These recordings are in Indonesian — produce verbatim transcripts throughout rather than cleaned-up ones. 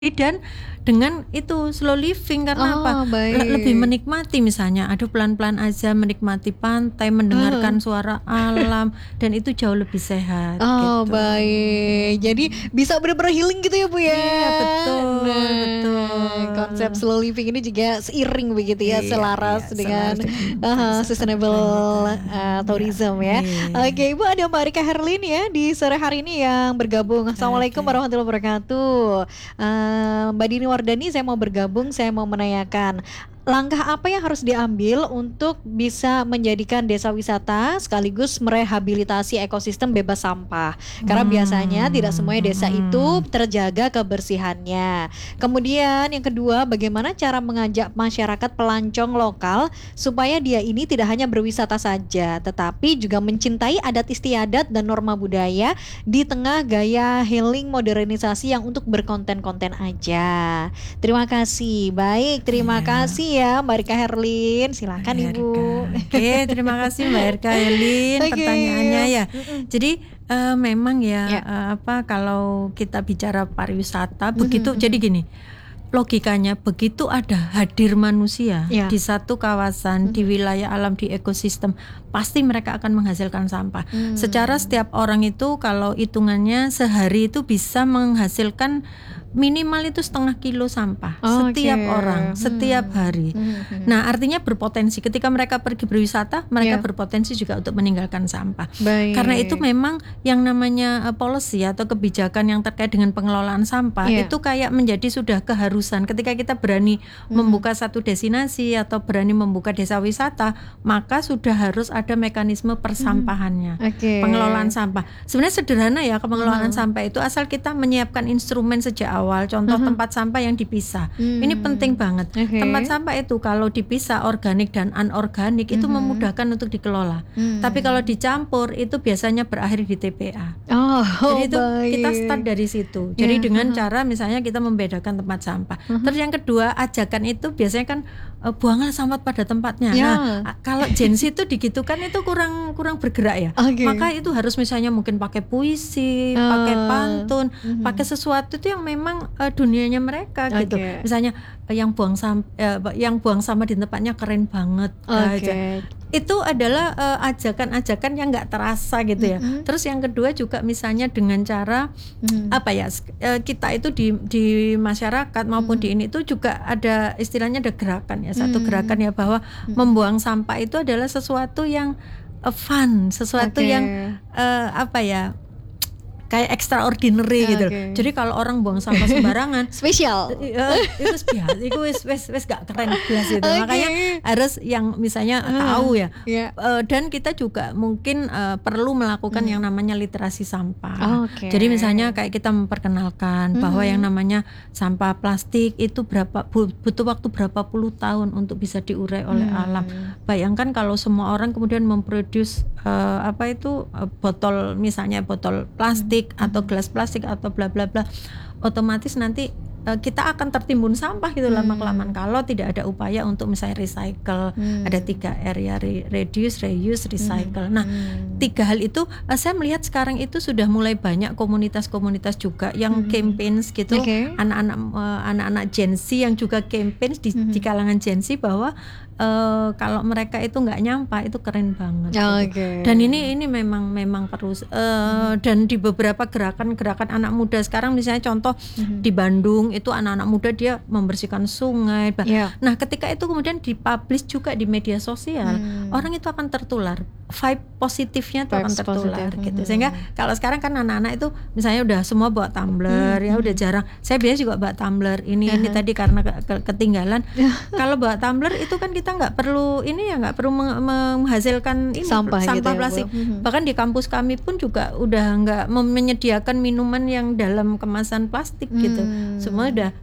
Dan dengan itu slow living karena Oh, apa? Le lebih baik. menikmati misalnya, aduh pelan-pelan aja menikmati pantai, mendengarkan Heeh. suara alam dan itu jauh lebih sehat Oh, gitu. baik. Jadi bisa bener-bener healing gitu ya, Bu, ya. Iya, betul Nah, konsep betul. slow living ini juga seiring begitu ya, Iya iya, selaras dengan selaras dengan heeh, pariwisata sustainable, berkelanjutan. eee, Iya tourism ya. iya. Oke, Ibu ada Mbak Rika Herlin ya di sore hari ini yang bergabung. Assalamualaikum Oke. warahmatullahi wabarakatuh. Eee, Mbak Dini Wardani saya mau bergabung, saya mau menanyakan, langkah apa yang harus diambil untuk bisa menjadikan desa wisata sekaligus merehabilitasi ekosistem bebas sampah? Karena biasanya tidak Mmm, semuanya desa itu mhm. terjaga kebersihannya. Kemudian yang kedua, bagaimana cara mengajak masyarakat pelancong lokal supaya dia ini tidak hanya berwisata saja, tetapi juga mencintai adat istiadat dan norma budaya di tengah gaya healing modernisasi yang untuk berkonten-konten aja. Terima kasih. Baik, terima Iya. kasih ya Mbak Rika Herlin, silakan Mbak Rika. Ibu. Oke, terima kasih Mbak Rika Herlin Oke, pertanyaannya ya. mhm. Jadi, eee, memang ya, Ya. eee, apa, kalau kita bicara pariwisata Mhm begitu jadi mhm. gini, logikanya begitu ada hadir manusia Iya. di satu kawasan, di Mhm. wilayah alam, di ekosistem, pasti mereka akan menghasilkan sampah. Secara Mmm. setiap orang itu kalau hitungannya sehari itu bisa menghasilkan minimal itu setengah kilo sampah, Oke, setiap orang, setiap hmm, hari. mhm mhm. Nah, artinya berpotensi ketika mereka pergi berwisata, mereka Iya. berpotensi juga untuk meninggalkan sampah. Karena itu Baik. memang yang namanya, eee, policy atau kebijakan yang terkait dengan pengelolaan sampah, Iya. itu kayak menjadi sudah keharusan. Ketika kita berani Mhm. membuka satu destinasi atau berani membuka desa wisata, maka sudah harus ada mekanisme Mhm, persampahannya, oke. pengelolaan sampah. Sebenarnya sederhana ya pengelolaan Mhm. sampah itu asal kita menyiapkan instrumen sejak awal, contoh Mhm. tempat sampah yang dipisah. Ini penting Mmm, banget. Tempat oke. sampah itu kalau dipisah organik dan anorganik itu Mhm. memudahkan untuk dikelola. Tapi kalau Mmm. dicampur itu biasanya berakhir di T P A. Jadi Oh, itu kita start baik. dari situ. Jadi Iya, dengan heeh. cara misalnya kita membedakan tempat sampah. Terus Mhm. yang kedua, ajakan itu biasanya kan, eee, buanglah sampah pada tempatnya. Nah, Ya. a kalau Gen Z itu digitukan itu kurang kurang bergerak ya. Maka Oke. itu harus misalnya mungkin pakai puisi, pakai Oh, pantun, pakai mhm. sesuatu itu yang memang, eee, dunianya mereka gitu. Oke. Misalnya, eee, yang buang sam eee, apa, yang buang sampah di tempatnya keren banget aja. Oke. Itu adalah, eee, ajakan-ajakan yang nggak terasa gitu ya. Mhm. Terus yang kedua juga misalnya dengan cara, Mhm. apa ya, sk eee, kita itu di di masyarakat maupun Mhm. di ini itu juga ada istilahnya ada gerakan ya, satu gerakan Mmm, ya bahwa mhm. membuang sampah itu adalah sesuatu yang, eee, fun, sesuatu yang, Oke. eee, apa ya, kayak extraordinary gitu loh. Oke. Jadi kalau orang buang sampah sembarangan, Spesial. e i heeh, itu wis bia iku wis wis wis gak keren blas itu. Makanya Oke. harus yang misalnya Heeh, tahu ya, iya. eee, dan kita juga mungkin, eee, perlu melakukan yang Mhm. namanya literasi sampah. Oke. Jadi misalnya kayak kita memperkenalkan bahwa yang Mhm. namanya sampah plastik itu berapa bu butuh waktu berapa puluh tahun untuk bisa diurai oleh alam. Mmm. Bayangkan kalau semua orang kemudian mem-produce, eee, apa itu, eee, botol misalnya botol Mhm plastik atau mhm. gelas plastik atau bla bla bla, otomatis nanti, eee, kita akan tertimbun sampah gitu lama-kelamaan Mmm. kalau tidak ada upaya untuk misalnya recycle. Ada Mmm. tiga R ya, re reduce, reuse, Mhm, recycle. Nah, mmm. tiga hal itu, eee, saya melihat sekarang itu sudah mulai banyak komunitas-komunitas juga yang Mhm, campaigns gitu, oke. anak-anak, eee, anak-anak Gen Z yang juga campaigns di di Mhm. kalangan Gen Z bahwa, eee, kalau mereka itu nggak nyampah itu keren banget gitu. Oke. Dan ini ini memang memang perlu, eee, Mhm. dan di beberapa gerakan-gerakan anak muda sekarang misalnya contoh Mhm. di Bandung itu anak-anak muda dia membersihkan sungai. Bah Iya. nah ketika itu kemudian di-publish juga di media sosial, Mmm. orang itu akan tertular, vibe positifnya itu akan Vibes tertular positif, gitu. Sehingga mhm. kalau sekarang kan anak-anak itu misalnya udah semua bawa tumbler, Mhm ya udah mhm. jarang. Saya biasanya juga bawa tumbler, ini Ah ini hah. tadi karena ke ke ketinggalan. Kalau bawa tumbler itu kan kita nggak perlu ini ya, nggak perlu menge menghasilkan ini, Sampah gitu sampah ya, Bu? plastik. Mhm. Bahkan di kampus kami pun juga udah nggak mem menyediakan minuman yang dalam kemasan plastik gitu. Semua Mmm. udah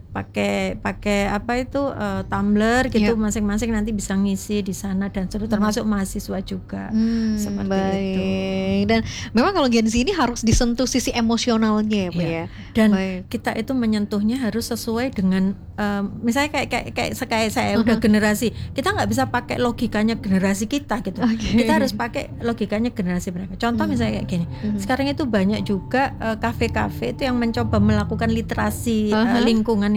pakai pakai apa itu uh, tumbler gitu, Ya. masing-masing nanti bisa ngisi di sana dan seluruh termasuk mahasiswa juga. Hmm, Seperti baik. itu. Dan memang kalau Gen Z ini harus disentuh sisi emosionalnya ya, Bu Iya. ya. Dan Baik. kita itu menyentuhnya harus sesuai dengan um, misalnya kayak kayak kayak kayak saya Uh-huh. udah generasi, kita nggak bisa pakai logikanya generasi kita gitu. Oke. Kita harus pakai logikanya generasi mereka. Contoh Hmm. misalnya kayak gini. Mhm. Sekarang itu banyak juga uh, kafe-kafe itu yang mencoba melakukan literasi uh, Uh-huh. lingkungan